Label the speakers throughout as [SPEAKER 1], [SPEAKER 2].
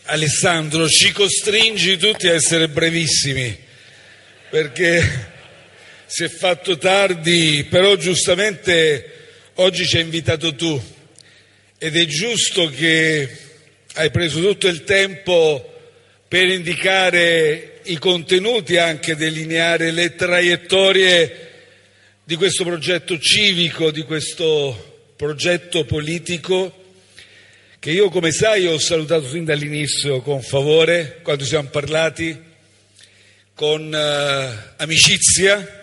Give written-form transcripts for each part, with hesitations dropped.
[SPEAKER 1] Alessandro, ci costringi tutti a essere brevissimi, perché si è fatto tardi, però giustamente oggi ci hai invitato tu ed è giusto che hai preso tutto il tempo per indicare i contenuti, anche delineare le traiettorie di questo progetto civico, di questo progetto politico che io, come sai, ho salutato sin dall'inizio con favore, quando siamo parlati, con amicizia,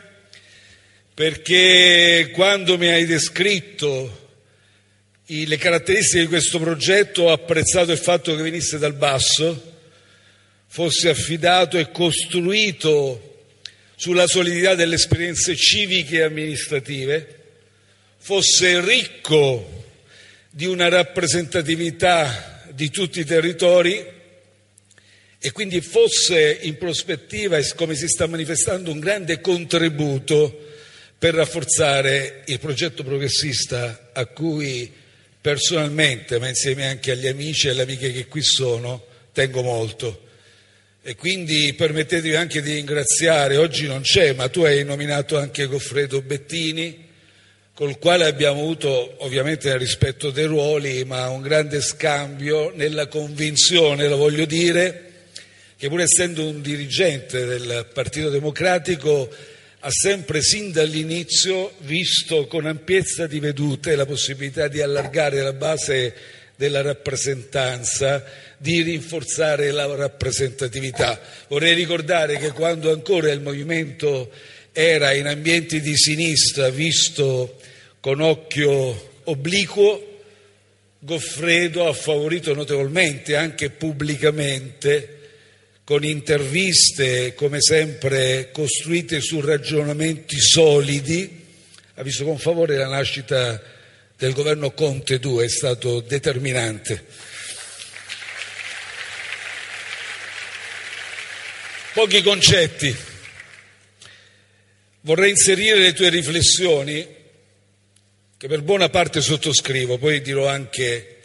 [SPEAKER 1] perché quando mi hai descritto le caratteristiche di questo progetto ho apprezzato il fatto che venisse dal basso, fosse affidato e costruito sulla solidità delle esperienze civiche e amministrative, fosse ricco di una rappresentatività di tutti i territori e quindi fosse in prospettiva, e come si sta manifestando, un grande contributo per rafforzare il progetto progressista a cui personalmente, ma insieme anche agli amici e alle amiche che qui sono, tengo molto. E quindi permettetemi anche di ringraziare, oggi non c'è, ma tu hai nominato anche Goffredo Bettini, col quale abbiamo avuto, ovviamente nel rispetto dei ruoli, ma un grande scambio nella convinzione, lo voglio dire, che pur essendo un dirigente del Partito Democratico ha sempre sin dall'inizio visto con ampiezza di vedute la possibilità di allargare la base della rappresentanza, di rinforzare la rappresentatività. Vorrei ricordare che quando ancora il movimento era in ambienti di sinistra visto con occhio obliquo, Goffredo ha favorito notevolmente, anche pubblicamente, con interviste come sempre costruite su ragionamenti solidi, ha visto con favore la nascita del governo Conte II, è stato determinante. Pochi concetti. Vorrei inserire le tue riflessioni, che per buona parte sottoscrivo, poi dirò anche,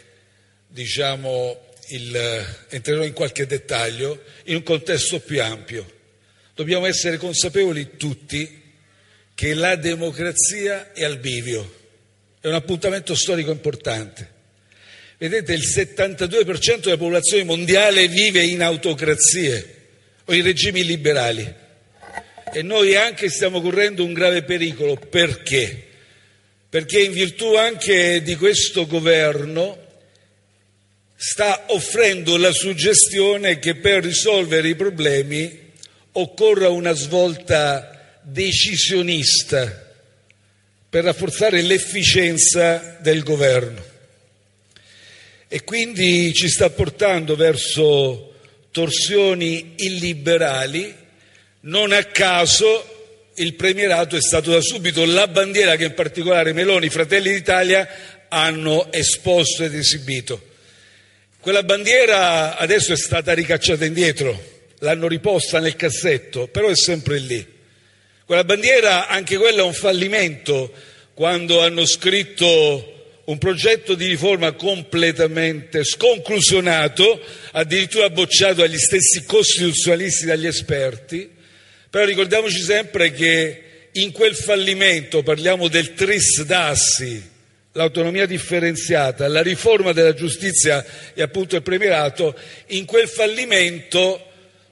[SPEAKER 1] entrerò in qualche dettaglio, in un contesto più ampio. Dobbiamo essere consapevoli tutti che la democrazia è al bivio, è un appuntamento storico importante. Vedete, il 72% della popolazione mondiale vive in autocrazie o in regimi liberali. E noi anche stiamo correndo un grave pericolo. Perché? Perché in virtù anche di questo governo sta offrendo la suggestione che per risolvere i problemi occorra una svolta decisionista per rafforzare l'efficienza del governo. E quindi ci sta portando verso torsioni illiberali. Non a caso il premierato è stato da subito la bandiera che in particolare Meloni, Fratelli d'Italia hanno esposto ed esibito. Quella bandiera adesso è stata ricacciata indietro, l'hanno riposta nel cassetto, però è sempre lì. Quella bandiera, anche quella è un fallimento, quando hanno scritto un progetto di riforma completamente sconclusionato, addirittura bocciato agli stessi costituzionalisti dagli esperti. Però ricordiamoci sempre che in quel fallimento, parliamo del tris dassi, l'autonomia differenziata, la riforma della giustizia e appunto il premierato, in quel fallimento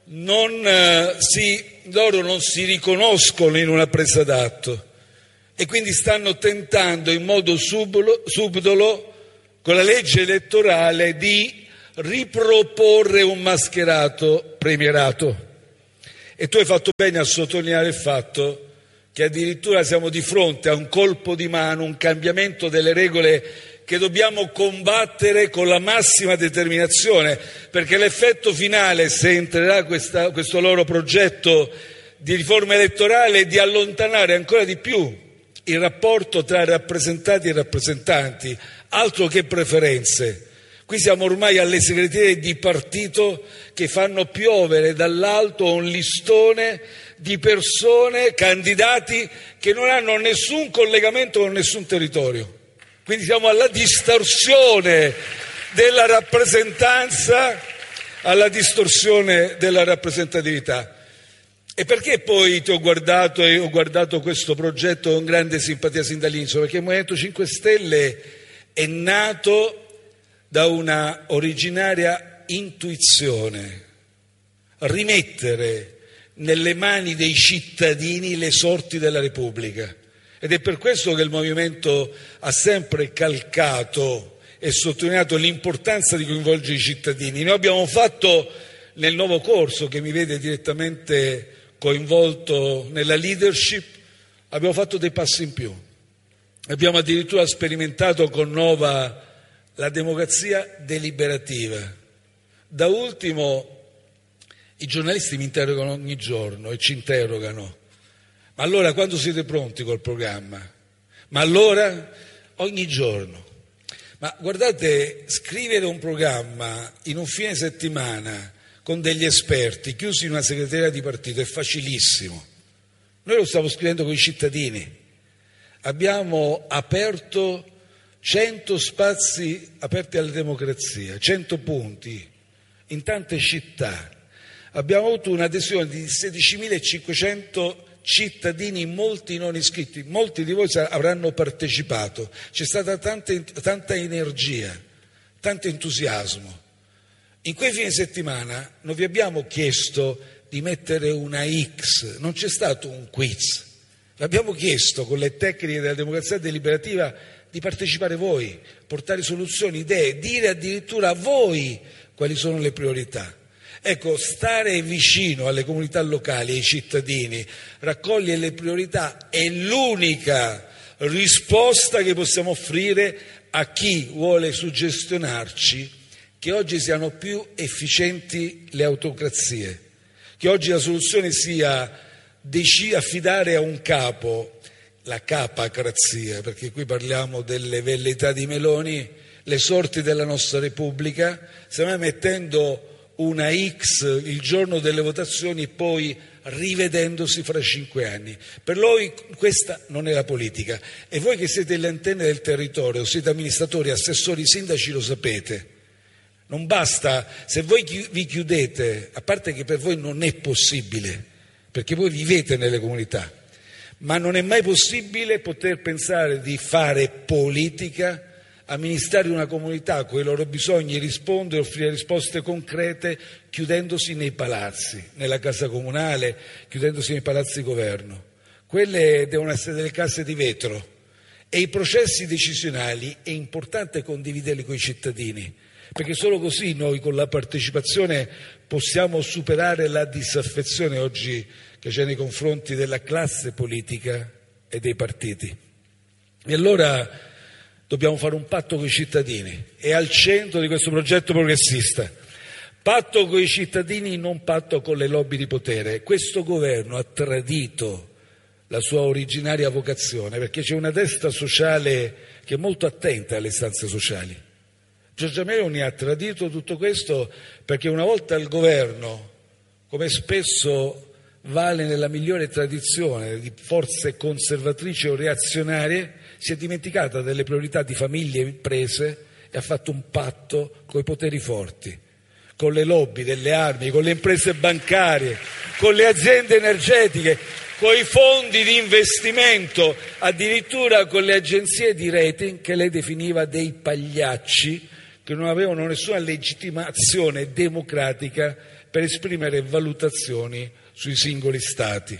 [SPEAKER 1] loro non si riconoscono in una presa d'atto e quindi stanno tentando in modo subdolo con la legge elettorale di riproporre un mascherato premierato. E tu hai fatto bene a sottolineare il fatto che addirittura siamo di fronte a un colpo di mano, un cambiamento delle regole che dobbiamo combattere con la massima determinazione, perché l'effetto finale, se entrerà questo loro progetto di riforma elettorale, è di allontanare ancora di più il rapporto tra rappresentati e rappresentanti, altro che preferenze. Qui siamo ormai alle segreterie di partito che fanno piovere dall'alto un listone di persone, candidati che non hanno nessun collegamento con nessun territorio. Quindi siamo alla distorsione della rappresentanza alla distorsione della rappresentatività. E perché poi ti ho guardato e ho guardato questo progetto con grande simpatia sin dall'inizio? Perché il Movimento 5 Stelle è nato da una originaria intuizione: rimettere nelle mani dei cittadini le sorti della Repubblica. Ed è per questo che il Movimento ha sempre calcato e sottolineato l'importanza di coinvolgere i cittadini. Noi abbiamo fatto nel nuovo corso, che mi vede direttamente coinvolto nella leadership, abbiamo fatto dei passi in più. Abbiamo addirittura sperimentato con Nova la democrazia deliberativa. Da ultimo, i giornalisti mi interrogano ogni giorno e ci interrogano: ma allora quando siete pronti col programma? Ma allora ogni giorno. Ma guardate, scrivere un programma in un fine settimana con degli esperti chiusi in una segreteria di partito è facilissimo. Noi lo stiamo scrivendo con i cittadini. Abbiamo aperto 100 spazi aperti alla democrazia, 100 punti in tante città. Abbiamo avuto un'adesione di 16.500 cittadini, molti non iscritti. Molti di voi avranno partecipato. C'è stata tanta energia, tanto entusiasmo. In quei fine settimana non vi abbiamo chiesto di mettere una X, non c'è stato un quiz. Vi abbiamo chiesto, con le tecniche della democrazia deliberativa, di partecipare voi, portare soluzioni, idee, dire addirittura a voi quali sono le priorità. Ecco, stare vicino alle comunità locali, ai cittadini, raccogliere le priorità è l'unica risposta che possiamo offrire a chi vuole suggestionarci che oggi siano più efficienti le autocrazie, che oggi la soluzione sia affidare a un capo, la capacrazia, perché qui parliamo delle velleità di Meloni, le sorti della nostra Repubblica, stiamo mettendo una X il giorno delle votazioni, poi rivedendosi fra 5 anni. Per noi questa non è la politica, e voi che siete le antenne del territorio, siete amministratori, assessori, sindaci, lo sapete. Non basta, se voi vi chiudete, a parte che per voi non è possibile, perché voi vivete nelle comunità, ma non è mai possibile poter pensare di fare politica, amministrare una comunità con i loro bisogni, rispondere, offrire risposte concrete, chiudendosi nei palazzi, nella casa comunale, chiudendosi nei palazzi di governo. Quelle devono essere delle case di vetro, e i processi decisionali è importante condividerli con i cittadini, perché solo così noi con la partecipazione possiamo superare la disaffezione oggi che c'è nei confronti della classe politica e dei partiti. E allora dobbiamo fare un patto con i cittadini, è al centro di questo progetto progressista. Patto con i cittadini, non patto con le lobby di potere. Questo governo ha tradito la sua originaria vocazione, perché c'è una destra sociale che è molto attenta alle istanze sociali. Giorgia Meloni ha tradito tutto questo perché una volta al governo, come spesso vale nella migliore tradizione di forze conservatrici o reazionarie, si è dimenticata delle priorità di famiglie e imprese e ha fatto un patto coi poteri forti, con le lobby delle armi, con le imprese bancarie, con le aziende energetiche, con i fondi di investimento, addirittura con le agenzie di rating che lei definiva dei pagliacci che non avevano nessuna legittimazione democratica per esprimere valutazioni sui singoli stati.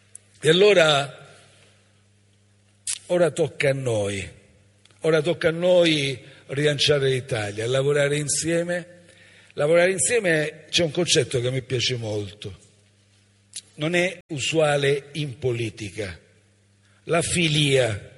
[SPEAKER 1] E allora ora tocca a noi rilanciare l'Italia, lavorare insieme. Lavorare insieme, c'è un concetto che a me piace molto, non è usuale in politica, la filia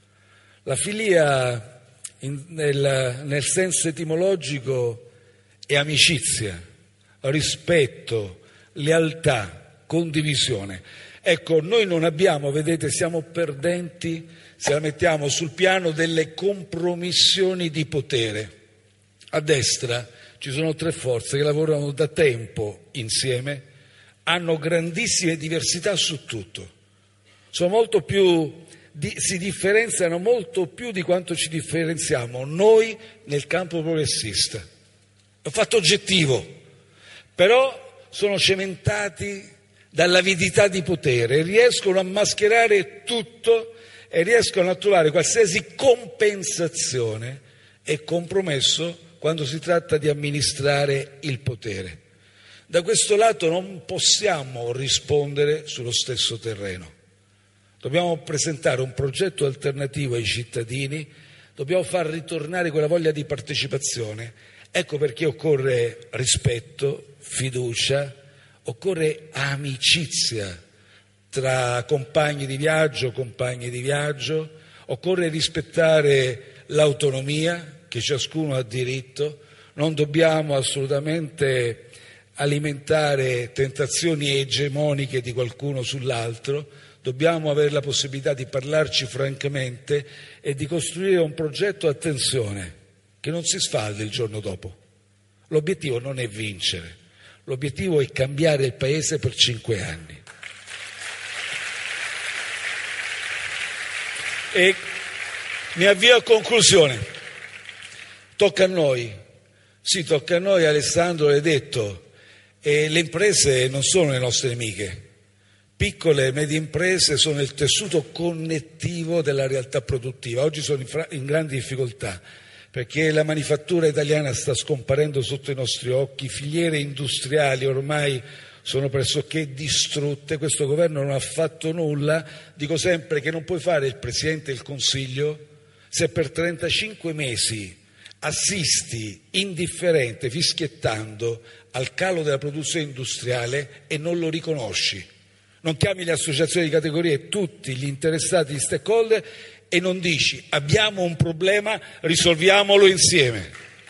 [SPEAKER 1] nel senso etimologico è amicizia, rispetto, lealtà, condivisione. Ecco, noi non abbiamo, vedete, siamo perdenti se la mettiamo sul piano delle compromissioni di potere. A destra ci sono 3 forze che lavorano da tempo insieme, hanno grandissime diversità su tutto, sono molto più si differenziano molto più di quanto ci differenziamo noi nel campo progressista. È un fatto oggettivo. però sono cementati dall'avidità di potere, riescono a mascherare tutto e riescono a trovare qualsiasi compensazione e compromesso quando si tratta di amministrare il potere. Da questo lato non possiamo rispondere sullo stesso terreno. Dobbiamo presentare un progetto alternativo ai cittadini, dobbiamo far ritornare quella voglia di partecipazione. Ecco perché occorre rispetto, fiducia, occorre amicizia tra compagni di viaggio, occorre rispettare l'autonomia che ciascuno ha diritto, non dobbiamo assolutamente alimentare tentazioni egemoniche di qualcuno sull'altro, dobbiamo avere la possibilità di parlarci francamente e di costruire un progetto, attenzione, che non si sfaldi il giorno dopo. L'obiettivo non è vincere, l'obiettivo è cambiare il Paese per 5 anni. E mi avvio a conclusione. Tocca a noi. Sì, tocca a noi, Alessandro l'ha detto, e le imprese non sono le nostre nemiche. Piccole e medie imprese sono il tessuto connettivo della realtà produttiva. Oggi sono in grandi difficoltà perché la manifattura italiana sta scomparendo sotto i nostri occhi, filiere industriali ormai sono pressoché distrutte, questo governo non ha fatto nulla. Dico sempre che non puoi fare il Presidente del Consiglio se per 35 mesi assisti indifferente, fischiettando al calo della produzione industriale e non lo riconosci. Non chiami le associazioni di categoria e tutti gli interessati, gli stakeholder, e non dici abbiamo un problema, risolviamolo insieme.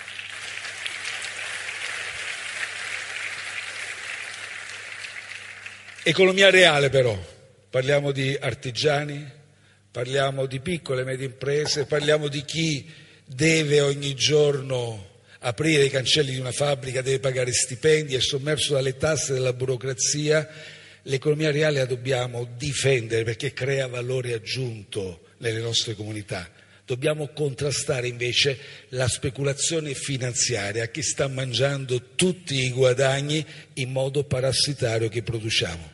[SPEAKER 1] Economia reale però, parliamo di artigiani, parliamo di piccole e medie imprese, parliamo di chi deve ogni giorno aprire i cancelli di una fabbrica, deve pagare stipendi, è sommerso dalle tasse e dalla burocrazia. L'economia reale la dobbiamo difendere perché crea valore aggiunto nelle nostre comunità. Dobbiamo contrastare invece la speculazione finanziaria che sta mangiando tutti i guadagni in modo parassitario che produciamo.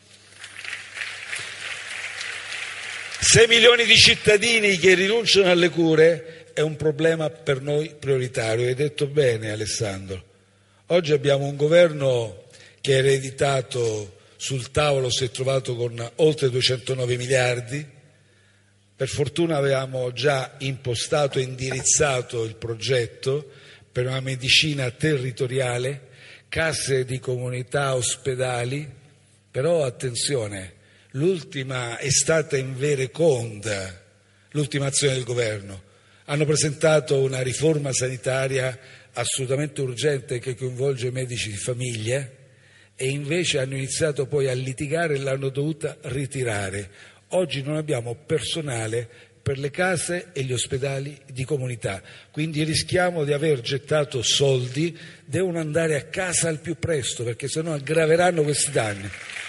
[SPEAKER 1] 6 milioni di cittadini che rinunciano alle cure è un problema per noi prioritario. Hai detto bene, Alessandro. Oggi abbiamo un governo che ha ereditato, sul tavolo si è trovato con oltre 209 miliardi. Per fortuna avevamo già impostato e indirizzato il progetto per una medicina territoriale, casse di comunità, ospedali, però attenzione, l'ultima è stata in vereconda, l'ultima azione del governo. Hanno presentato una riforma sanitaria assolutamente urgente che coinvolge i medici di famiglia e invece hanno iniziato poi a litigare e l'hanno dovuta ritirare. Oggi non abbiamo personale per le case e gli ospedali di comunità, quindi rischiamo di aver gettato soldi, devono andare a casa al più presto perché sennò aggraveranno questi danni.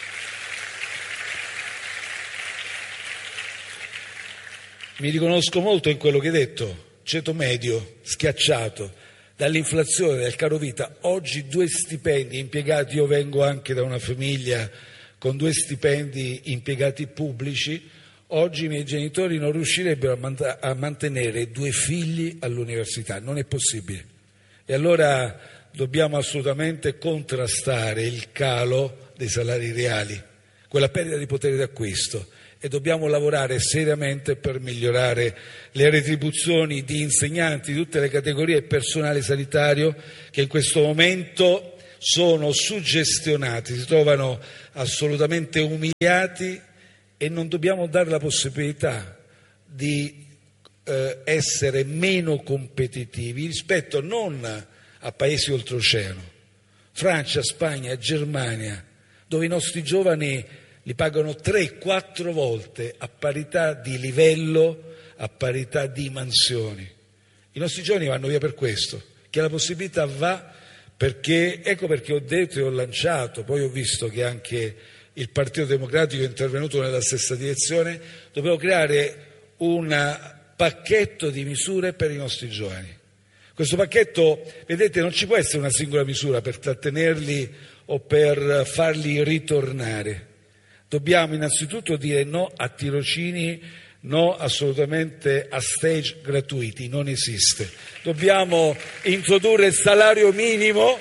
[SPEAKER 1] Mi riconosco molto in quello che hai detto, ceto medio, schiacciato, dall'inflazione, dal caro vita. Oggi 2 stipendi impiegati, io vengo anche da una famiglia con 2 stipendi impiegati pubblici, oggi i miei genitori non riuscirebbero a mantenere 2 figli all'università, non è possibile. E allora dobbiamo assolutamente contrastare il calo dei salari reali, quella perdita di potere d'acquisto, e dobbiamo lavorare seriamente per migliorare le retribuzioni di insegnanti di tutte le categorie e personale sanitario che in questo momento sono suggestionati, si trovano assolutamente umiliati e non dobbiamo dare la possibilità di essere meno competitivi rispetto non a paesi oltreoceano, Francia, Spagna, Germania, dove i nostri giovani li pagano 3-4 volte a parità di livello, a parità di mansioni. I nostri giovani vanno via per questo, che la possibilità va perché, ecco perché ho detto e ho lanciato, poi ho visto che anche il Partito Democratico è intervenuto nella stessa direzione, dobbiamo creare un pacchetto di misure per i nostri giovani. Questo pacchetto, vedete, non ci può essere una singola misura per trattenerli o per farli ritornare. Dobbiamo innanzitutto dire no a tirocini, no assolutamente a stage gratuiti, non esiste. Dobbiamo introdurre il salario minimo,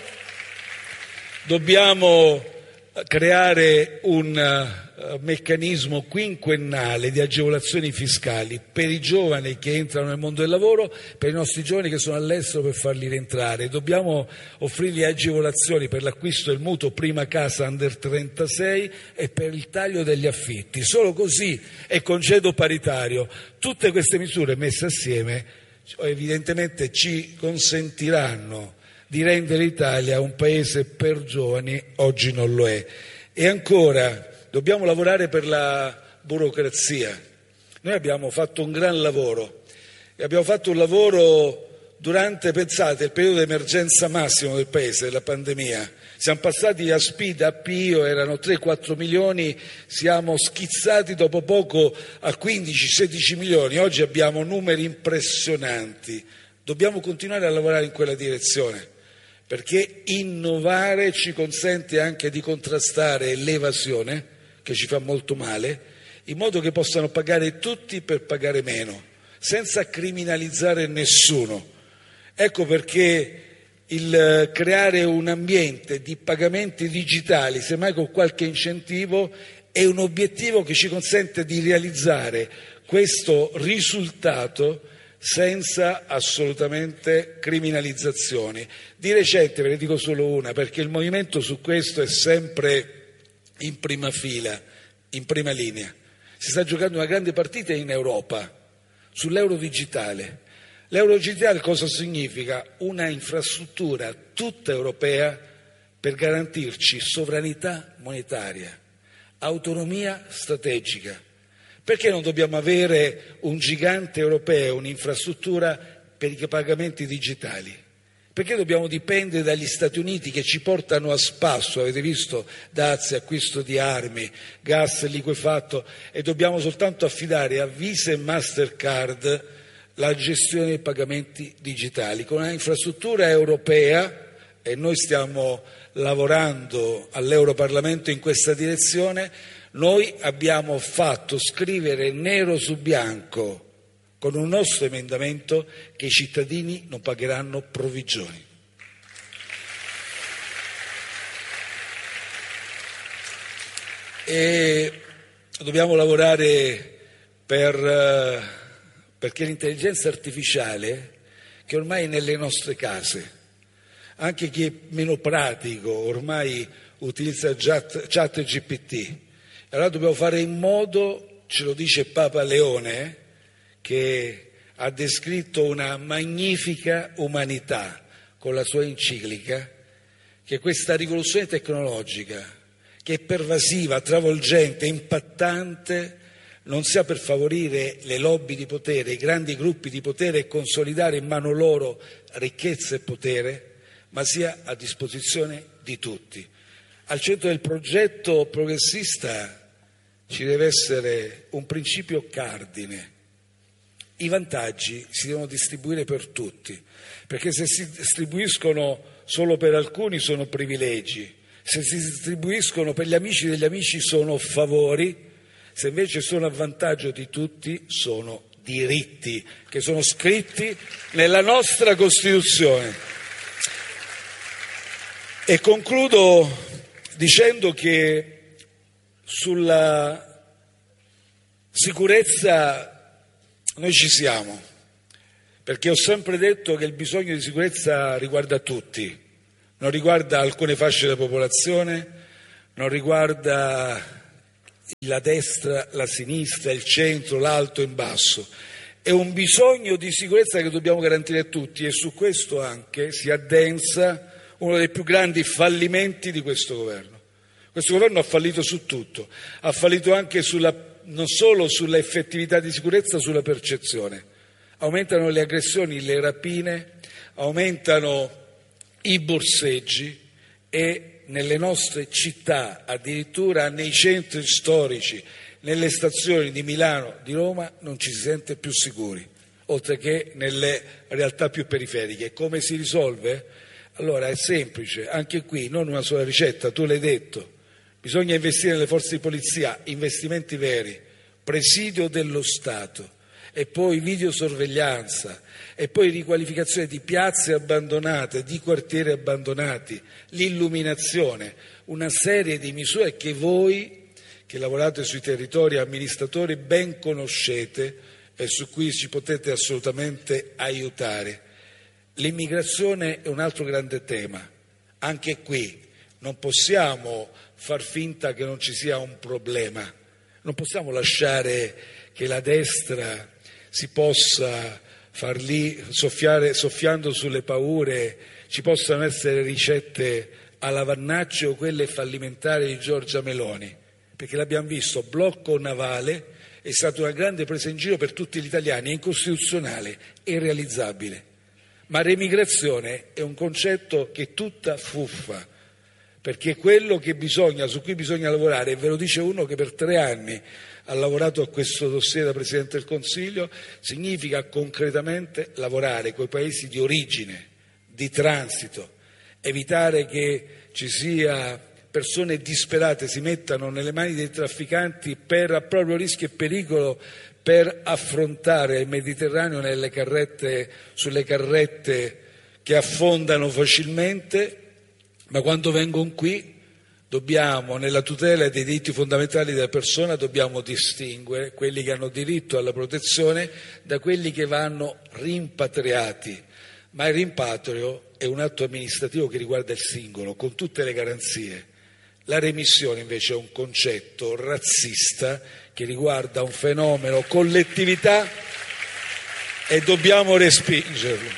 [SPEAKER 1] dobbiamo creare un meccanismo quinquennale di agevolazioni fiscali per i giovani che entrano nel mondo del lavoro, per i nostri giovani che sono all'estero per farli rientrare. Dobbiamo offrirgli agevolazioni per l'acquisto del mutuo prima casa under 36 e per il taglio degli affitti. Solo così, e congedo paritario. Tutte queste misure messe assieme evidentemente ci consentiranno di rendere l'Italia un paese per giovani. Oggi non lo è. E ancora, dobbiamo lavorare per la burocrazia. Noi abbiamo fatto un gran lavoro e abbiamo fatto un lavoro durante, pensate, il periodo di emergenza massimo del Paese, della pandemia. Siamo passati a SPID, a PIO, erano 3-4 milioni, siamo schizzati dopo poco a 15-16 milioni. Oggi abbiamo numeri impressionanti. Dobbiamo continuare a lavorare in quella direzione, perché innovare ci consente anche di contrastare l'evasione, che ci fa molto male, in modo che possano pagare tutti per pagare meno, senza criminalizzare nessuno. Ecco perché il creare un ambiente di pagamenti digitali, semmai con qualche incentivo, è un obiettivo che ci consente di realizzare questo risultato senza assolutamente criminalizzazioni. Di recente, ve ne dico solo una, perché il movimento su questo è sempre in prima fila, in prima linea. Si sta giocando una grande partita in Europa sull'euro digitale. L'euro digitale cosa significa? Una infrastruttura tutta europea per garantirci sovranità monetaria, autonomia strategica. Perché non dobbiamo avere un gigante europeo, un'infrastruttura per i pagamenti digitali? Perché dobbiamo dipendere dagli Stati Uniti che ci portano a spasso, avete visto, dazi, acquisto di armi, gas liquefatto, e dobbiamo soltanto affidare a Visa e Mastercard la gestione dei pagamenti digitali con una infrastruttura europea, e noi stiamo lavorando all'Europarlamento in questa direzione. Noi abbiamo fatto scrivere nero su bianco con un nostro emendamento che i cittadini non pagheranno provvigioni. E dobbiamo lavorare perché l'intelligenza artificiale, che ormai è nelle nostre case, anche chi è meno pratico ormai utilizza chat GPT. Allora dobbiamo fare in modo, ce lo dice Papa Leone, che ha descritto una magnifica umanità con la sua enciclica, che questa rivoluzione tecnologica, che è pervasiva, travolgente, impattante, non sia per favorire le lobby di potere, i grandi gruppi di potere e consolidare in mano loro ricchezza e potere, ma sia a disposizione di tutti. Al centro del progetto progressista ci deve essere un principio cardine. I vantaggi si devono distribuire per tutti, perché se si distribuiscono solo per alcuni sono privilegi, se si distribuiscono per gli amici degli amici sono favori, se invece sono a vantaggio di tutti sono diritti che sono scritti nella nostra Costituzione. E concludo dicendo che sulla sicurezza noi ci siamo, perché ho sempre detto che il bisogno di sicurezza riguarda tutti, non riguarda alcune fasce della popolazione, non riguarda la destra, la sinistra, il centro, l'alto e il basso. È un bisogno di sicurezza che dobbiamo garantire a tutti, e su questo anche si addensa uno dei più grandi fallimenti di questo governo. Questo governo ha fallito su tutto, ha fallito anche non solo sulla effettività di sicurezza, sulla percezione. Aumentano le aggressioni, le rapine, aumentano i borseggi e nelle nostre città, addirittura nei centri storici, nelle stazioni di Milano, di Roma, non ci si sente più sicuri. oltre che nelle realtà più periferiche. Come si risolve? Allora è semplice, anche qui non una sola ricetta, tu l'hai detto, bisogna investire nelle forze di polizia, investimenti veri, presidio dello Stato, e poi videosorveglianza, e poi riqualificazione di piazze abbandonate, di quartieri abbandonati, l'illuminazione, una serie di misure che voi, che lavorate sui territori, amministratori, ben conoscete e su cui ci potete assolutamente aiutare. L'immigrazione è un altro grande tema, anche qui non possiamo far finta che non ci sia un problema, non possiamo lasciare che la destra si possa far lì, soffiando sulle paure, ci possano essere ricette alla Vannacci o quelle fallimentari di Giorgia Meloni, perché l'abbiamo visto, blocco navale è stata una grande presa in giro per tutti gli italiani, è incostituzionale, è irrealizzabile, ma l'emigrazione è un concetto che è tutta fuffa, perché quello che su cui bisogna lavorare, e ve lo dice uno che per 3 anni ha lavorato a questo dossier da Presidente del Consiglio, significa concretamente lavorare coi paesi di origine, di transito, evitare che ci sia persone disperate si mettano nelle mani dei trafficanti a proprio rischio e pericolo per affrontare il Mediterraneo sulle carrette che affondano facilmente, ma quando vengono qui dobbiamo, nella tutela dei diritti fondamentali della persona, dobbiamo distinguere quelli che hanno diritto alla protezione da quelli che vanno rimpatriati, ma il rimpatrio è un atto amministrativo che riguarda il singolo, con tutte le garanzie. La remissione invece è un concetto razzista che riguarda un fenomeno collettività e dobbiamo respingerlo.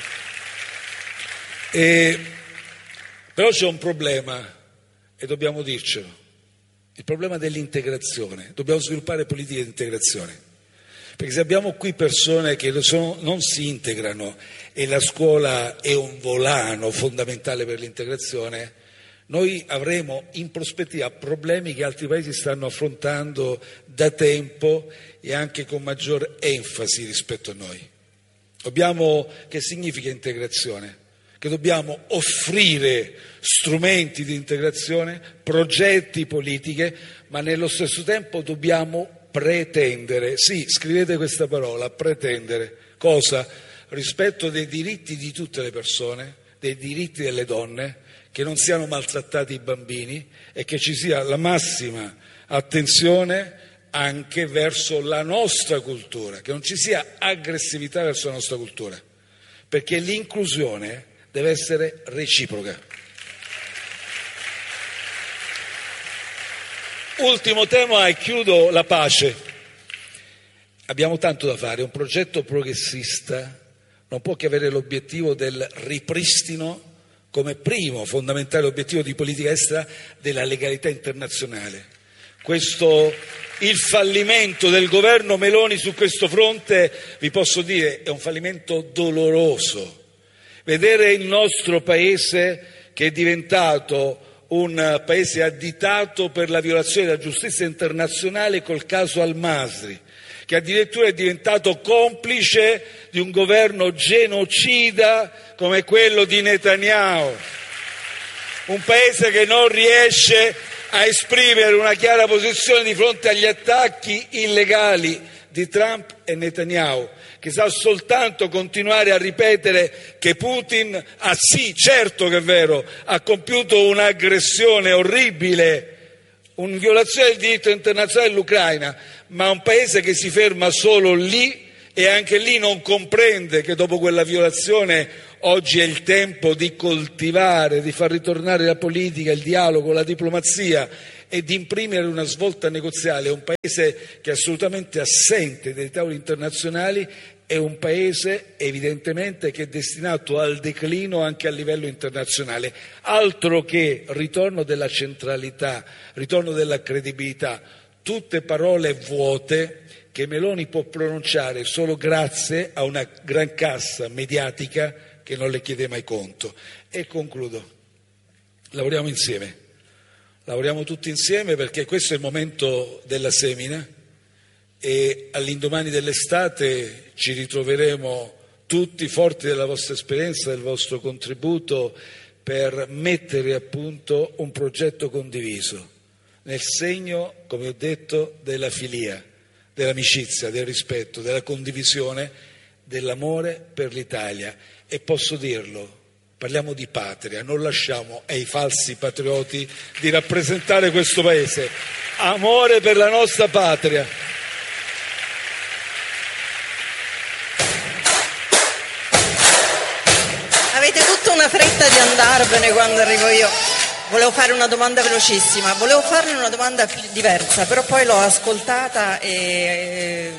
[SPEAKER 1] Però c'è un problema e dobbiamo dircelo, il problema dell'integrazione. Dobbiamo sviluppare politiche di integrazione, perché se abbiamo qui persone che non si integrano e la scuola è un volano fondamentale per l'integrazione, noi avremo in prospettiva problemi che altri paesi stanno affrontando da tempo e anche con maggior enfasi rispetto a noi. Che significa integrazione? Che dobbiamo offrire strumenti di integrazione, progetti, politiche, ma nello stesso tempo dobbiamo pretendere, sì, scrivete questa parola, pretendere, cosa? Rispetto dei diritti di tutte le persone, dei diritti delle donne, che non siano maltrattati i bambini e che ci sia la massima attenzione anche verso la nostra cultura, che non ci sia aggressività verso la nostra cultura, perché l'inclusione deve essere reciproca. Ultimo tema e chiudo, la pace. Abbiamo tanto da fare, un progetto progressista non può che avere l'obiettivo del ripristino come primo fondamentale obiettivo di politica estera della legalità internazionale. Il fallimento del governo Meloni su questo fronte, vi posso dire, è un fallimento doloroso. Vedere il nostro paese, che è diventato un paese additato per la violazione della giustizia internazionale col caso Al-Masri, che addirittura è diventato complice di un governo genocida come quello di Netanyahu, un paese che non riesce a esprimere una chiara posizione di fronte agli attacchi illegali di Trump e Netanyahu, che sa soltanto continuare a ripetere che Putin, sì, certo che è vero, ha compiuto un'aggressione orribile, una violazione del diritto internazionale dell'Ucraina, ma un paese che si ferma solo lì e anche lì non comprende che dopo quella violazione oggi è il tempo di coltivare, di far ritornare la politica, il dialogo, la diplomazia e di imprimere una svolta negoziale. È un paese che è assolutamente assente dai tavoli internazionali, è un paese evidentemente che è destinato al declino anche a livello internazionale. Altro che ritorno della centralità, ritorno della credibilità, tutte parole vuote che Meloni può pronunciare solo grazie a una gran cassa mediatica che non le chiede mai conto. E concludo. Lavoriamo insieme, lavoriamo tutti insieme, perché questo è il momento della semina e all'indomani dell'estate ci ritroveremo tutti forti della vostra esperienza, del vostro contributo per mettere a punto un progetto condiviso nel segno, come ho detto, della filia, dell'amicizia, del rispetto, della condivisione, dell'amore per l'Italia. E posso dirlo, parliamo di patria, non lasciamo ai falsi patrioti di rappresentare questo Paese. Amore per la nostra patria.
[SPEAKER 2] Avete tutta una fretta di andarvene quando arrivo io. Volevo fare una domanda velocissima, volevo farle una domanda diversa, però poi l'ho ascoltata e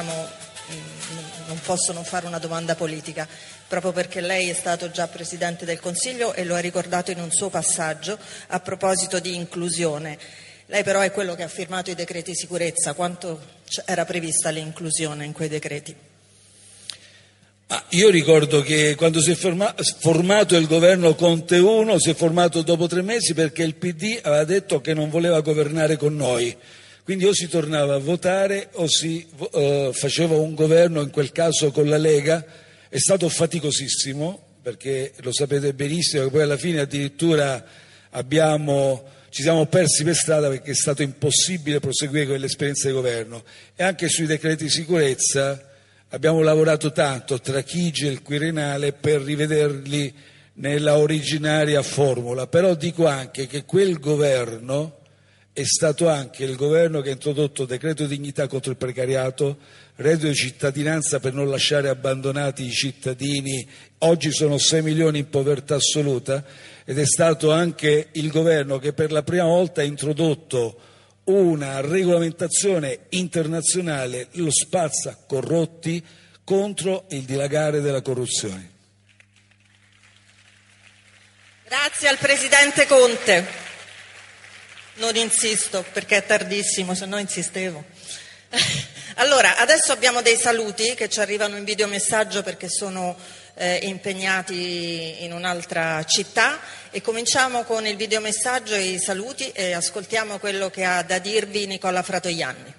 [SPEAKER 2] non posso non fare una domanda politica, proprio perché lei è stato già Presidente del Consiglio e lo ha ricordato in un suo passaggio a proposito di inclusione. Lei però è quello che ha firmato i decreti sicurezza, quanto era prevista l'inclusione in quei decreti?
[SPEAKER 1] Io ricordo che quando si è formato il governo Conte 1 si è formato dopo 3 mesi perché il PD aveva detto che non voleva governare con noi, quindi o si tornava a votare o si faceva un governo, in quel caso con la Lega. È stato faticosissimo perché lo sapete benissimo che poi alla fine addirittura ci siamo persi per strada perché è stato impossibile proseguire con l'esperienza di governo. E anche sui decreti di sicurezza abbiamo lavorato tanto tra Chigi e il Quirinale per rivederli nella originaria formula, però dico anche che quel governo è stato anche il governo che ha introdotto decreto dignità contro il precariato, reddito di cittadinanza per non lasciare abbandonati i cittadini, oggi sono 6 milioni in povertà assoluta, ed è stato anche il governo che per la prima volta ha introdotto una regolamentazione internazionale, lo spazza corrotti, contro il dilagare della corruzione.
[SPEAKER 2] Grazie al Presidente Conte. Non insisto perché è tardissimo, se no insistevo. Allora, adesso abbiamo dei saluti che ci arrivano in videomessaggio perché sono impegnati in un'altra città e cominciamo con il videomessaggio e i saluti e ascoltiamo quello che ha da dirvi Nicola Fratoianni.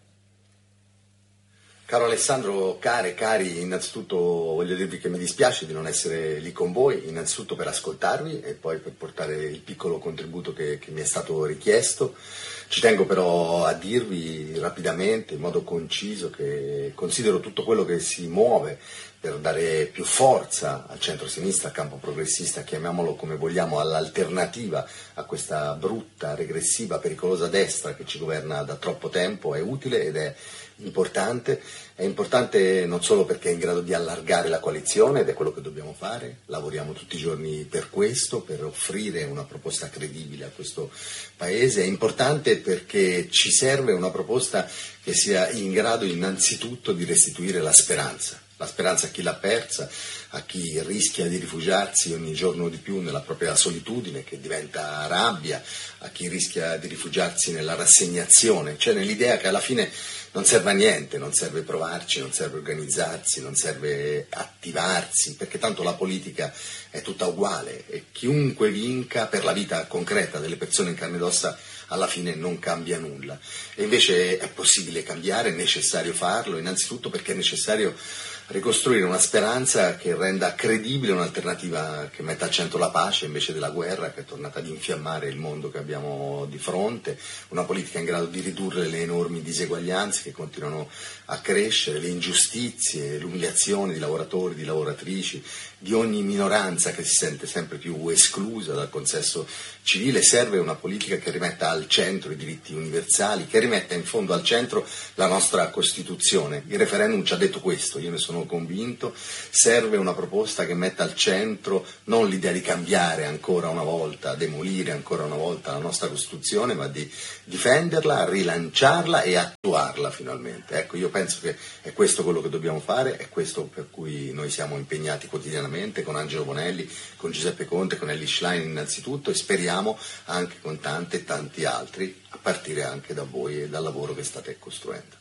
[SPEAKER 3] Caro Alessandro, cari, innanzitutto voglio dirvi che mi dispiace di non essere lì con voi, innanzitutto per ascoltarvi e poi per portare il piccolo contributo che mi è stato richiesto. Ci tengo però a dirvi rapidamente, in modo conciso, che considero tutto quello che si muove per dare più forza al centro-sinistra, al campo progressista, chiamiamolo come vogliamo, all'alternativa a questa brutta, regressiva, pericolosa destra che ci governa da troppo tempo, è utile ed è importante. È importante non solo perché è in grado di allargare la coalizione, ed è quello che dobbiamo fare, lavoriamo tutti i giorni per questo, per offrire una proposta credibile a questo Paese, è importante perché ci serve una proposta che sia in grado innanzitutto di restituire la speranza a chi l'ha persa, a chi rischia di rifugiarsi ogni giorno di più nella propria solitudine che diventa rabbia, a chi rischia di rifugiarsi nella rassegnazione, cioè nell'idea che alla fine non serve a niente, non serve provarci, non serve organizzarsi, non serve attivarsi, perché tanto la politica è tutta uguale e chiunque vinca per la vita concreta delle persone in carne ed ossa alla fine non cambia nulla. E invece è possibile cambiare, è necessario farlo, innanzitutto perché è necessario ricostruire una speranza che renda credibile un'alternativa che metta al centro la pace invece della guerra che è tornata ad infiammare il mondo che abbiamo di fronte, una politica in grado di ridurre le enormi diseguaglianze che continuano a crescere, le ingiustizie, l'umiliazione di lavoratori, di lavoratrici, di ogni minoranza che si sente sempre più esclusa dal consesso civile. Serve una politica che rimetta al centro i diritti universali, che rimetta in fondo al centro la nostra Costituzione. Il referendum ci ha detto questo, io ne sono convinto. Serve una proposta che metta al centro non l'idea di cambiare ancora una volta, demolire ancora una volta la nostra Costituzione, ma di difenderla, rilanciarla e attuarla finalmente. Ecco, io penso che è questo quello che dobbiamo fare, è questo per cui noi siamo impegnati quotidianamente con Angelo Bonelli, con Giuseppe Conte, con Elly Schlein innanzitutto e speriamo anche con tante e tanti altri, a partire anche da voi e dal lavoro che state costruendo.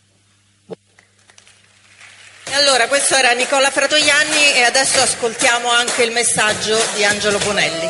[SPEAKER 2] E allora, questo era Nicola Fratoianni e adesso ascoltiamo anche il messaggio di Angelo Bonelli.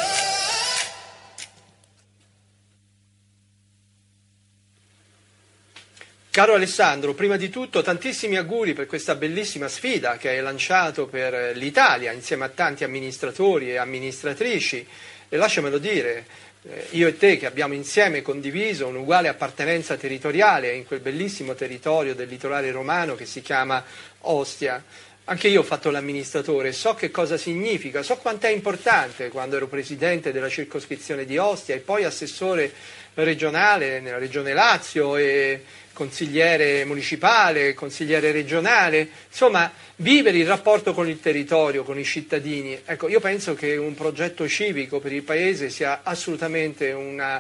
[SPEAKER 4] Caro Alessandro, prima di tutto tantissimi auguri per questa bellissima sfida che hai lanciato per l'Italia insieme a tanti amministratori e amministratrici, e lasciamelo dire, io e te che abbiamo insieme condiviso un'uguale appartenenza territoriale in quel bellissimo territorio del litorale romano che si chiama Ostia. Anche io ho fatto l'amministratore, so che cosa significa, so quanto è importante quando ero presidente della circoscrizione di Ostia e poi assessore regionale nella regione Lazio e consigliere municipale, consigliere regionale, insomma vivere il rapporto con il territorio, con i cittadini. Ecco, io penso che un progetto civico per il Paese sia assolutamente una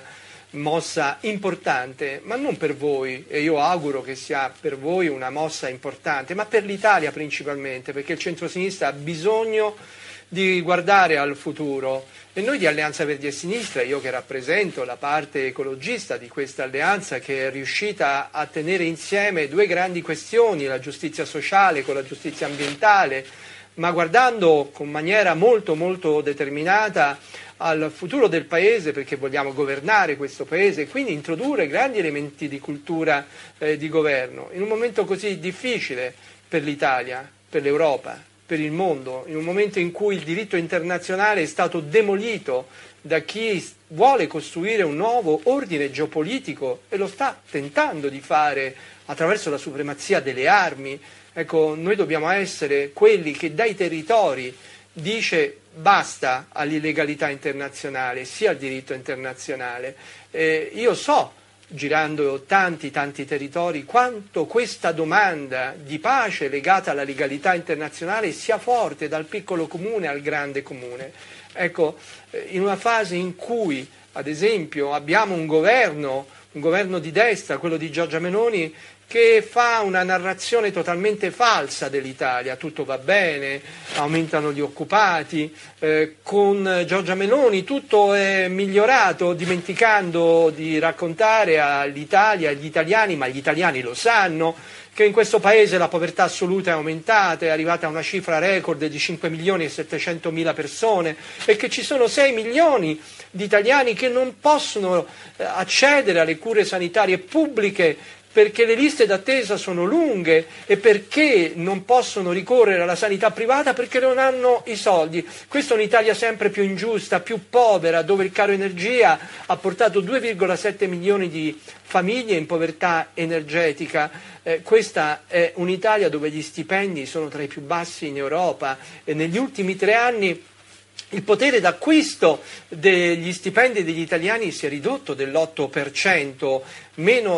[SPEAKER 4] mossa importante, ma non per voi, e io auguro che sia per voi una mossa importante, ma per l'Italia principalmente, perché il centrosinistra ha bisogno di guardare al futuro e noi di Alleanza Verdi e Sinistra, io che rappresento la parte ecologista di questa alleanza che è riuscita a tenere insieme due grandi questioni, la giustizia sociale con la giustizia ambientale, ma guardando con maniera molto molto determinata al futuro del Paese, perché vogliamo governare questo Paese e quindi introdurre grandi elementi di cultura di governo in un momento così difficile per l'Italia, per l'Europa, per il mondo, in un momento in cui il diritto internazionale è stato demolito da chi vuole costruire un nuovo ordine geopolitico e lo sta tentando di fare attraverso la supremazia delle armi. Ecco, noi dobbiamo essere quelli che dai territori dice basta all'illegalità internazionale, sia al diritto internazionale. Io so, girando tanti territori, quanto questa domanda di pace legata alla legalità internazionale sia forte dal piccolo comune al grande comune. Ecco, in una fase in cui, ad esempio, abbiamo un governo di destra, quello di Giorgia Meloni, che fa una narrazione totalmente falsa dell'Italia, tutto va bene, aumentano gli occupati, con Giorgia Meloni tutto è migliorato, dimenticando di raccontare all'Italia, agli italiani, ma gli italiani lo sanno, che in questo Paese la povertà assoluta è aumentata, è arrivata a una cifra record di 5 milioni e 700 mila persone e che ci sono 6 milioni di italiani che non possono accedere alle cure sanitarie pubbliche perché le liste d'attesa sono lunghe e perché non possono ricorrere alla sanità privata perché non hanno i soldi. Questa è un'Italia sempre più ingiusta, più povera, dove il caro energia ha portato 2,7 milioni di famiglie in povertà energetica. Questa è un'Italia dove gli stipendi sono tra i più bassi in Europa e negli ultimi 3 anni il potere d'acquisto degli stipendi degli italiani si è ridotto dell'8%, meno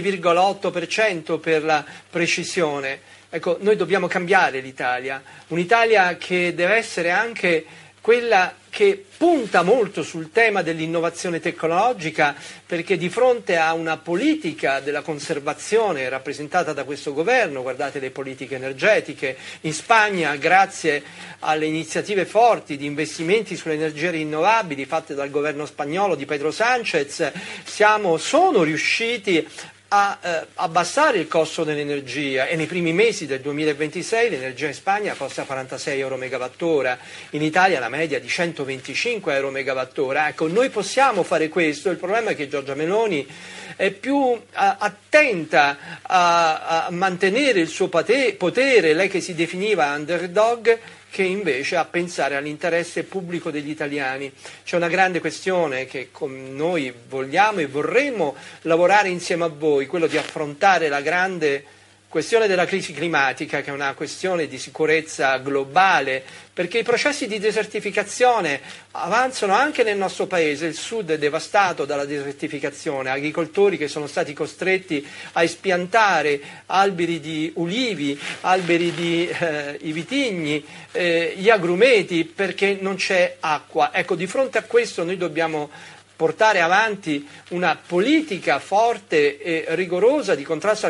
[SPEAKER 4] 7,8% per la precisione. Ecco, noi dobbiamo cambiare l'Italia, un'Italia che deve essere anche quella che punta molto sul tema dell'innovazione tecnologica, perché di fronte a una politica della conservazione rappresentata da questo governo, guardate le politiche energetiche, in Spagna grazie alle iniziative forti di investimenti sulle energie rinnovabili fatte dal governo spagnolo di Pedro Sánchez, sono riusciti a abbassare il costo dell'energia e nei primi mesi del 2026 l'energia in Spagna costa 46 euro megawattora, in Italia la media di 125 euro megawattora. Ecco, noi possiamo fare questo, il problema è che Giorgia Meloni è più attenta a mantenere il suo potere, lei che si definiva underdog, che invece a pensare all'interesse pubblico degli italiani. C'è una grande questione che noi vogliamo e vorremmo lavorare insieme a voi, quello di affrontare la grande questione della crisi climatica, che è una questione di sicurezza globale, perché i processi di desertificazione avanzano anche nel nostro paese. Il sud è devastato dalla desertificazione, agricoltori che sono stati costretti a espiantare alberi di ulivi, alberi di i vitigni, gli agrumeti, perché non c'è acqua. Ecco, di fronte a questo noi dobbiamo portare avanti una politica forte e rigorosa di contrasto al cambiamento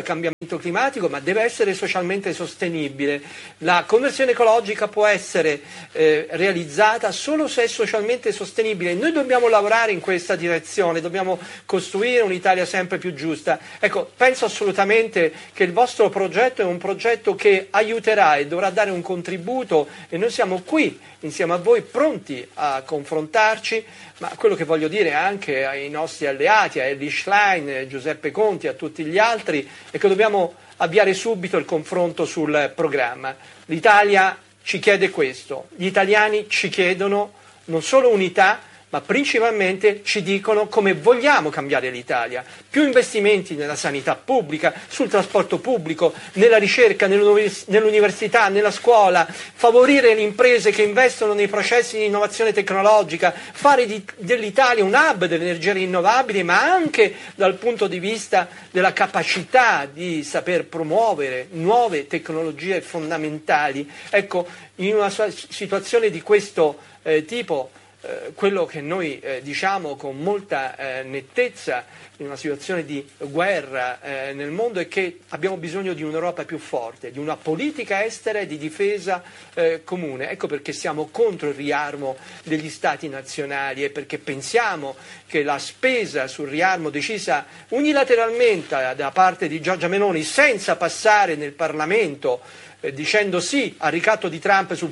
[SPEAKER 4] cambiamento climatico, ma deve essere socialmente sostenibile. La conversione ecologica può essere realizzata solo se è socialmente sostenibile. Noi dobbiamo lavorare in questa direzione, dobbiamo costruire un'Italia sempre più giusta. Ecco, penso assolutamente che il vostro progetto è un progetto che aiuterà e dovrà dare un contributo, e noi siamo qui insieme a voi pronti a confrontarci, ma quello che voglio dire anche ai nostri alleati, a Elly Schlein, Giuseppe Conti, a tutti gli altri, è che dobbiamo avviare subito il confronto sul programma. L'Italia ci chiede questo, gli italiani ci chiedono non solo unità, ma principalmente ci dicono come vogliamo cambiare l'Italia. Più investimenti nella sanità pubblica, sul trasporto pubblico, nella ricerca, nell'università, nella scuola, favorire le imprese che investono nei processi di innovazione tecnologica, fare dell'Italia un hub delle energie rinnovabili, ma anche dal punto di vista della capacità di saper promuovere nuove tecnologie fondamentali. Ecco, in una situazione di questo tipo, quello che noi diciamo con molta nettezza in una situazione di guerra nel mondo è che abbiamo bisogno di un'Europa più forte, di una politica estera e di difesa comune. Ecco perché siamo contro il riarmo degli Stati nazionali e perché pensiamo che la spesa sul riarmo decisa unilateralmente da parte di Giorgia Meloni senza passare nel Parlamento, dicendo sì al ricatto di Trump sul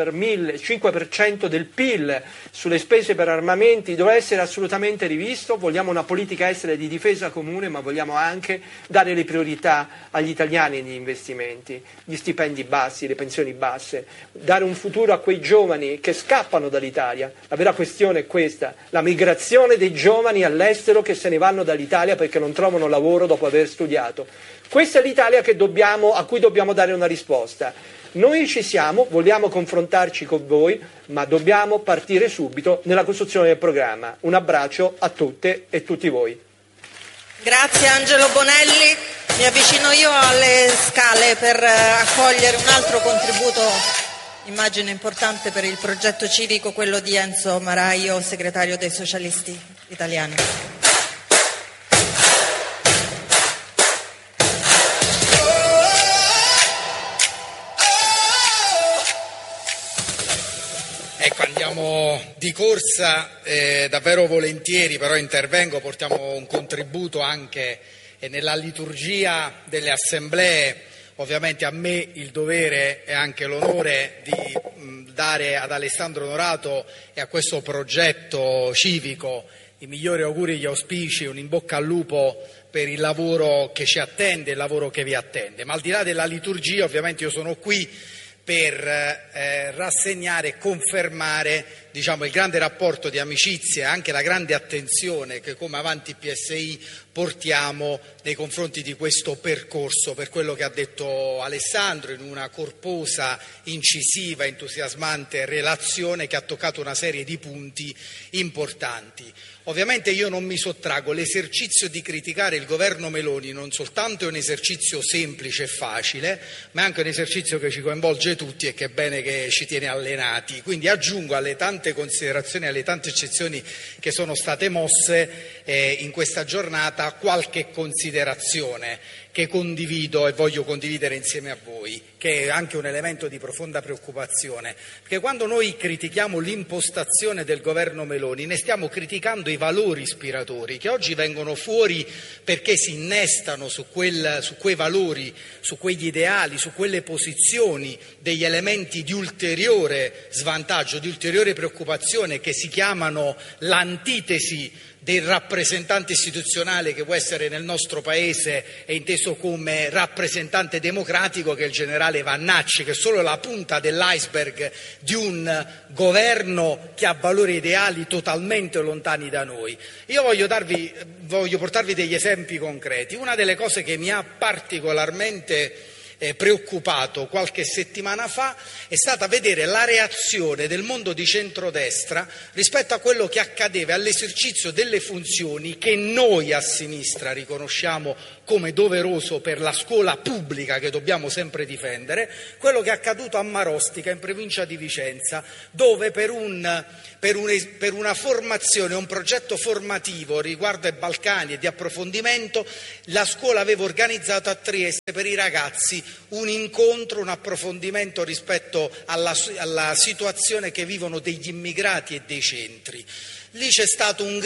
[SPEAKER 4] 5% del PIL sulle spese per armamenti, deve essere assolutamente rivisto. Vogliamo una politica estera di difesa comune, ma vogliamo anche dare le priorità agli italiani negli investimenti, gli stipendi bassi, le pensioni basse, dare un futuro a quei giovani che scappano dall'Italia. La vera questione è questa, la migrazione dei giovani all'estero che se ne vanno dall'Italia perché non trovano lavoro dopo aver studiato. Questa è l'Italia a cui dobbiamo dare una risposta. Noi ci siamo, vogliamo confrontarci con voi, ma dobbiamo partire subito nella costruzione del programma. Un abbraccio a tutte e tutti voi.
[SPEAKER 2] Grazie Angelo Bonelli. Mi avvicino io alle scale per accogliere un altro contributo, immagino importante per il progetto civico, quello di Enzo Maraio, segretario dei Socialisti Italiani.
[SPEAKER 5] Ecco, andiamo di corsa, davvero volentieri, però intervengo, portiamo un contributo anche nella liturgia delle assemblee. Ovviamente a me il dovere e anche l'onore di dare ad Alessandro Onorato e a questo progetto civico i migliori auguri e gli auspici, un in bocca al lupo per il lavoro che ci attende, il lavoro che vi attende. Ma al di là della liturgia, ovviamente io sono qui per rassegnare e confermare, il grande rapporto di amicizia e anche la grande attenzione che come Avanti PSI portiamo nei confronti di questo percorso, per quello che ha detto Alessandro in una corposa, incisiva, entusiasmante relazione che ha toccato una serie di punti importanti. Ovviamente io non mi sottraggo, l'esercizio di criticare il governo Meloni non soltanto è un esercizio semplice e facile, ma è anche un esercizio che ci coinvolge tutti e che è bene che ci tiene allenati. Quindi aggiungo alle tante considerazioni, alle tante eccezioni che sono state mosse in questa giornata qualche considerazione che condivido e voglio condividere insieme a voi, che è anche un elemento di profonda preoccupazione, perché quando noi critichiamo l'impostazione del governo Meloni ne stiamo criticando i valori ispiratori che oggi vengono fuori perché si innestano su quei valori, su quegli ideali, su quelle posizioni, degli elementi di ulteriore svantaggio, di ulteriore preoccupazione che si chiamano l'antitesi del rappresentante istituzionale che può essere nel nostro paese è inteso come rappresentante democratico, che è il generale Vannacci, che è solo la punta dell'iceberg di un governo che ha valori ideali totalmente lontani da noi. Io voglio portarvi degli esempi concreti. Una delle cose che mi ha particolarmente preoccupato qualche settimana fa è stata vedere la reazione del mondo di centrodestra rispetto a quello che accadeva all'esercizio delle funzioni che noi a sinistra riconosciamo come doveroso per la scuola pubblica che dobbiamo sempre difendere, quello che è accaduto a Marostica in provincia di Vicenza, dove per una formazione, un progetto formativo riguardo ai Balcani e di approfondimento, la scuola aveva organizzato a Trieste per i ragazzi un incontro, un approfondimento rispetto alla situazione che vivono degli immigrati e dei centri. Lì c'è stato un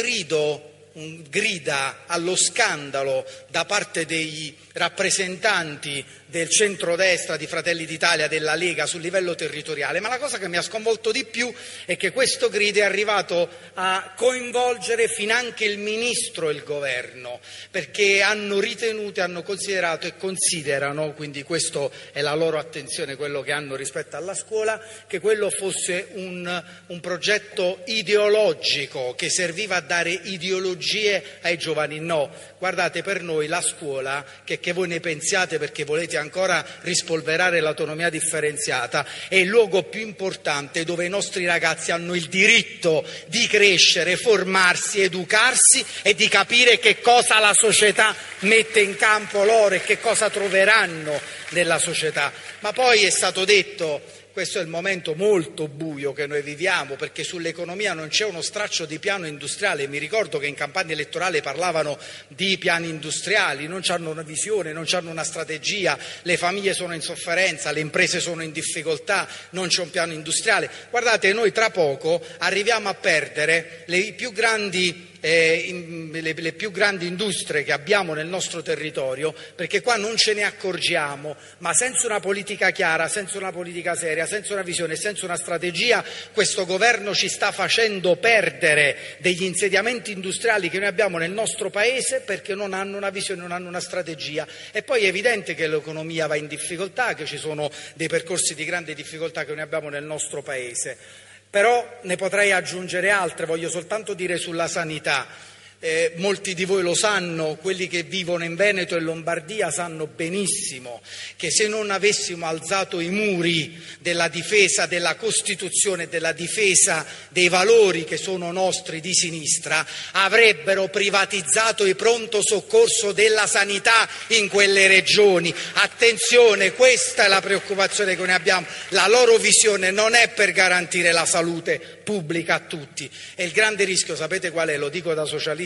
[SPEAKER 5] grida allo scandalo da parte dei rappresentanti del centrodestra, di Fratelli d'Italia, della Lega sul livello territoriale, ma la cosa che mi ha sconvolto di più è che questo grido è arrivato a coinvolgere finanche il ministro e il governo, perché hanno ritenuto, hanno considerato e considerano, quindi questo è la loro attenzione, quello che hanno rispetto alla scuola, che quello fosse un progetto ideologico che serviva a dare ideologie ai giovani. No, guardate, per noi la scuola, che voi ne pensiate perché volete ancora rispolverare l'autonomia differenziata, è il luogo più importante dove i nostri ragazzi hanno il diritto di crescere, formarsi, educarsi e di capire che cosa la società mette in campo loro e che cosa troveranno nella società. Ma poi è stato detto, questo è il momento molto buio che noi viviamo, perché sull'economia non c'è uno straccio di piano industriale. Mi ricordo che in campagna elettorale parlavano di piani industriali, non hanno una visione, non hanno una strategia, le famiglie sono in sofferenza, le imprese sono in difficoltà, non c'è un piano industriale. Guardate, noi tra poco arriviamo a perdere le più grandi industrie che abbiamo nel nostro territorio, perché qua non ce ne accorgiamo, ma senza una politica chiara, senza una politica seria, senza una visione, senza una strategia, questo governo ci sta facendo perdere degli insediamenti industriali che noi abbiamo nel nostro paese, perché non hanno una visione, non hanno una strategia. E poi è evidente che l'economia va in difficoltà, che ci sono dei percorsi di grande difficoltà che noi abbiamo nel nostro paese. Però ne potrei aggiungere altre, voglio soltanto dire sulla sanità. Molti di voi lo sanno, quelli che vivono in Veneto e Lombardia sanno benissimo che se non avessimo alzato i muri della difesa della Costituzione, della difesa dei valori che sono nostri di sinistra, avrebbero privatizzato il pronto soccorso della sanità in quelle regioni. Attenzione, questa è la preoccupazione che noi abbiamo. La loro visione non è per garantire la salute pubblica a tutti. E il grande rischio, sapete qual è? Lo dico da socialista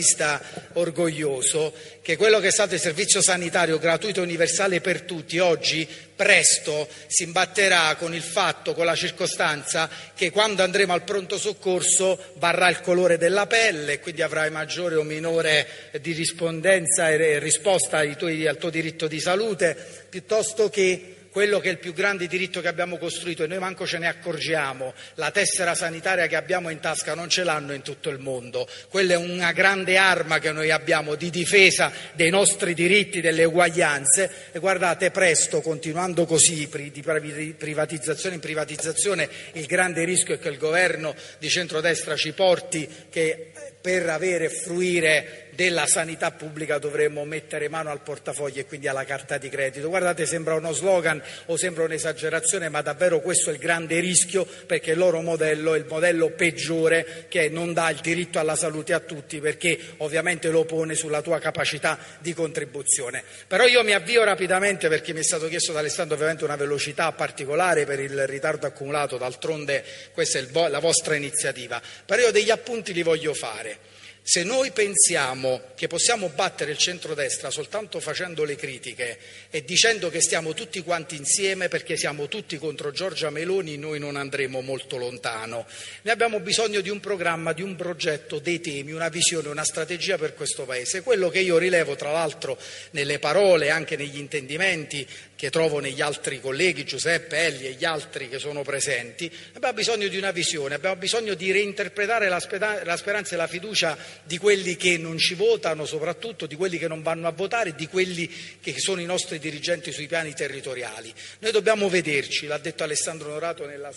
[SPEAKER 5] orgoglioso, che quello che è stato il servizio sanitario gratuito e universale per tutti oggi presto si imbatterà con il fatto, con la circostanza che quando andremo al pronto soccorso varrà il colore della pelle, quindi avrai maggiore o minore di rispondenza e risposta al tuo diritto di salute, piuttosto che quello che è il più grande diritto che abbiamo costruito, e noi manco ce ne accorgiamo. La tessera sanitaria che abbiamo in tasca non ce l'hanno in tutto il mondo. Quella è una grande arma che noi abbiamo di difesa dei nostri diritti, delle uguaglianze. E guardate, presto, continuando così di privatizzazione in privatizzazione, il grande rischio è che il governo di centrodestra ci porti che per avere e fruire della sanità pubblica dovremmo mettere mano al portafoglio e quindi alla carta di credito. Guardate, sembra uno slogan o sembra un'esagerazione, ma davvero questo è il grande rischio, perché il loro modello è il modello peggiore, che non dà il diritto alla salute a tutti, perché ovviamente lo pone sulla tua capacità di contribuzione. Però io mi avvio rapidamente, perché mi è stato chiesto da Alessandro ovviamente una velocità particolare per il ritardo accumulato, d'altronde questa è la vostra iniziativa, però io degli appunti li voglio fare. Se noi pensiamo che possiamo battere il centrodestra soltanto facendo le critiche e dicendo che stiamo tutti quanti insieme perché siamo tutti contro Giorgia Meloni, noi non andremo molto lontano. Noi abbiamo bisogno di un programma, di un progetto, dei temi, una visione, una strategia per questo Paese. Quello che io rilevo, tra l'altro, nelle parole e anche negli intendimenti che trovo negli altri colleghi, Giuseppe, Elli e gli altri che sono presenti, abbiamo bisogno di una visione, abbiamo bisogno di reinterpretare la speranza e la fiducia di quelli che non ci votano, soprattutto di quelli che non vanno a votare, di quelli che sono i nostri dirigenti sui piani territoriali. Noi dobbiamo vederci, l'ha detto Alessandro Norato nel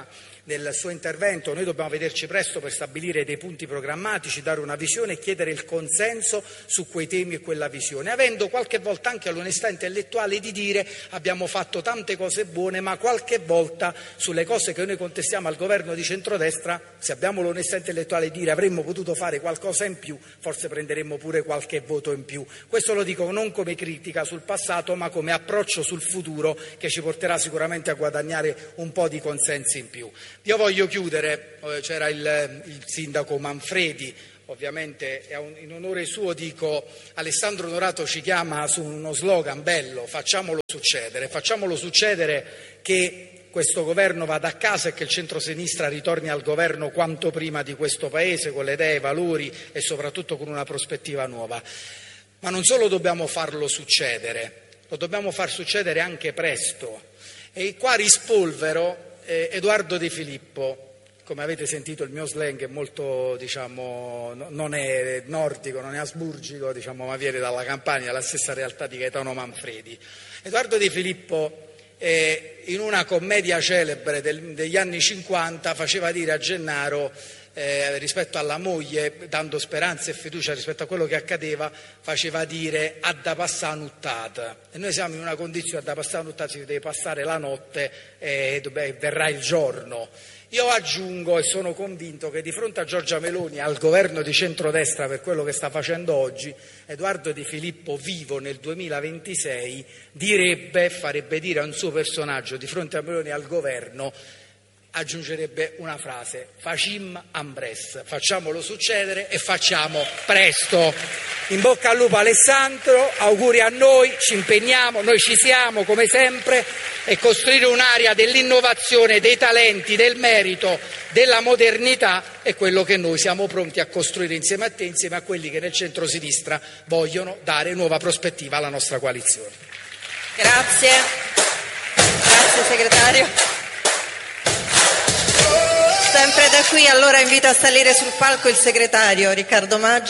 [SPEAKER 5] suo intervento, noi dobbiamo vederci presto per stabilire dei punti programmatici, dare una visione e chiedere il consenso su quei temi e quella visione, avendo qualche volta anche l'onestà intellettuale di dire abbiamo fatto tante cose buone, ma qualche volta sulle cose che noi contestiamo al governo di centrodestra, se abbiamo l'onestà intellettuale di dire avremmo potuto fare qualcosa in più, forse prenderemmo pure qualche voto in più. Questo lo dico non come critica sul passato, ma come approccio sul futuro, che ci porterà sicuramente a guadagnare un po' di consensi in più. Io voglio chiudere, c'era il sindaco Manfredi, ovviamente in onore suo dico: Alessandro Norato ci chiama su uno slogan bello, facciamolo succedere che questo governo vada a casa e che il centrosinistra ritorni al governo quanto prima di questo Paese, con le idee, i valori e soprattutto con una prospettiva nuova. Ma non solo dobbiamo farlo succedere, lo dobbiamo far succedere anche presto. E qua rispolvero Edoardo De Filippo. Come avete sentito, il mio slang è molto, non è nordico, non è asburgico, ma viene dalla Campania, la stessa realtà di Gaetano Manfredi. Edoardo De Filippo, in una commedia celebre degli anni 50, faceva dire a Gennaro, rispetto alla moglie, dando speranza e fiducia rispetto a quello che accadeva, faceva dire "a da passare nuttata". E noi siamo in una condizione, a da passare nuttata, si deve passare la notte e verrà il giorno. Io aggiungo e sono convinto che di fronte a Giorgia Meloni e al governo di centrodestra, per quello che sta facendo oggi, Edoardo De Filippo, vivo nel 2026, farebbe dire a un suo personaggio di fronte a Meloni e al governo, aggiungerebbe una frase: facim ambres, facciamolo succedere e facciamo presto. In bocca al lupo Alessandro, auguri a noi, ci impegniamo, noi ci siamo come sempre, e costruire un'area dell'innovazione, dei talenti, del merito, della modernità è quello che noi siamo pronti a costruire insieme a te, insieme a quelli che nel centro-sinistra vogliono dare nuova prospettiva alla nostra coalizione.
[SPEAKER 2] Grazie segretario. Sempre da qui allora invito a salire sul palco il segretario Riccardo Maggi.